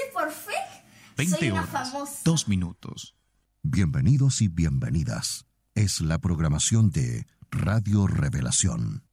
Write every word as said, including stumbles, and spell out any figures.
por fin veinte soy una horas, famosa. dos minutos. Bienvenidos y bienvenidas. Es la programación de Radio Revelación.